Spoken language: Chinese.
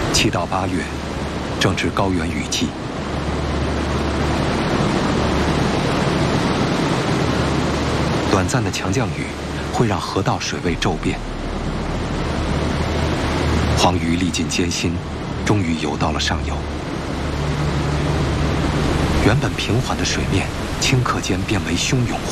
7到8月，正值高原雨季。短暂的强降雨会让河道水位骤变。黄鱼历尽艰辛，终于游到了上游。原本平缓的水面，顷刻间变为汹涌